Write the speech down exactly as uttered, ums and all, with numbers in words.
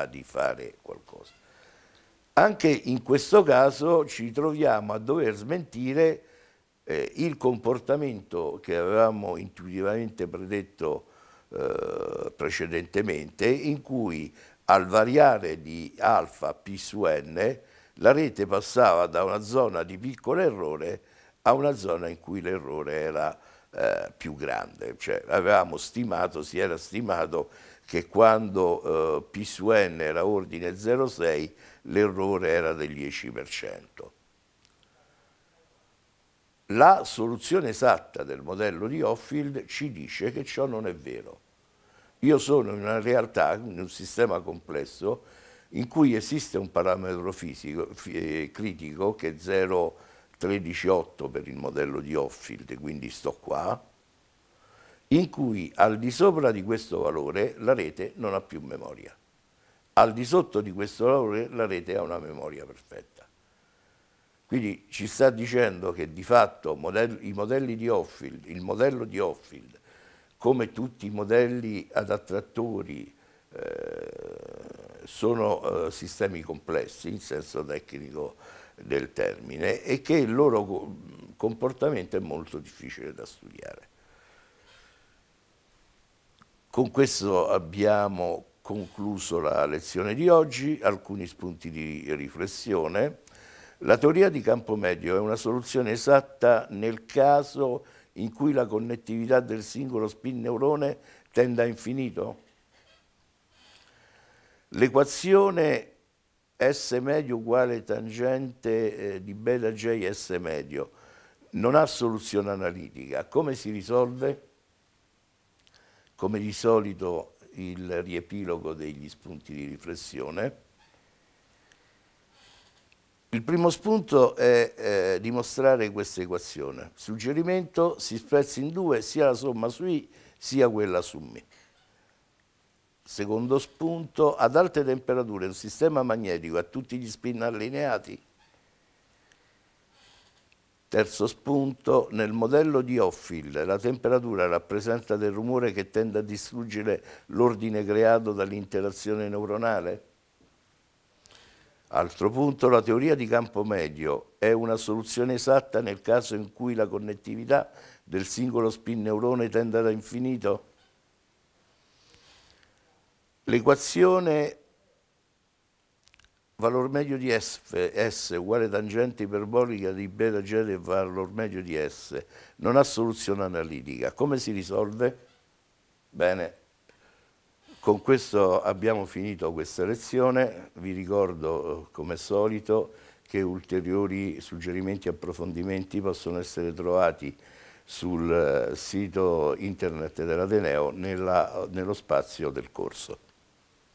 di fare qualcosa. Anche in questo caso ci troviamo a dover smentire eh, il comportamento che avevamo intuitivamente predetto eh, precedentemente, in cui al variare di alfa P su n la rete passava da una zona di piccolo errore a una zona in cui l'errore era eh, più grande. Cioè avevamo stimato, si era stimato che quando eh, P su n era ordine zero virgola sei l'errore era del dieci per cento. La soluzione esatta del modello di Hopfield ci dice che ciò non è vero. Io sono in una realtà, in un sistema complesso, in cui esiste un parametro fisico, eh, critico che è zero virgola trediciotto per il modello di Hopfield, quindi sto qua, in cui al di sopra di questo valore la rete non ha più memoria. Al di sotto di questo valore la rete ha una memoria perfetta. Quindi ci sta dicendo che di fatto modell- i modelli di Hopfield, il modello di Hopfield, come tutti i modelli ad attrattori, eh, sono eh, sistemi complessi in senso tecnico del termine e che il loro co- comportamento è molto difficile da studiare. Con questo abbiamo concluso la lezione di oggi, alcuni spunti di riflessione. La teoria di campo medio è una soluzione esatta nel caso in cui la connettività del singolo spin neurone tenda a infinito? L'equazione S medio uguale tangente eh, di beta J S medio non ha soluzione analitica. Come si risolve? Come di solito il riepilogo degli spunti di riflessione. Il primo spunto è eh, dimostrare questa equazione. Suggerimento: si spezza in due sia la somma su I sia quella su M. Secondo spunto: ad alte temperature un sistema magnetico ha tutti gli spin allineati. Terzo spunto: nel modello di Hopfield la temperatura rappresenta del rumore che tende a distruggere l'ordine creato dall'interazione neuronale. Altro punto: la teoria di campo medio è una soluzione esatta nel caso in cui la connettività del singolo spin neurone tenda da infinito. L'equazione valor medio di S, S uguale tangente iperbolica di beta J del valor medio di S non ha soluzione analitica. Come si risolve? Bene, con questo abbiamo finito questa lezione. Vi ricordo, come solito, che ulteriori suggerimenti e approfondimenti possono essere trovati sul sito internet dell'Ateneo nello spazio del corso.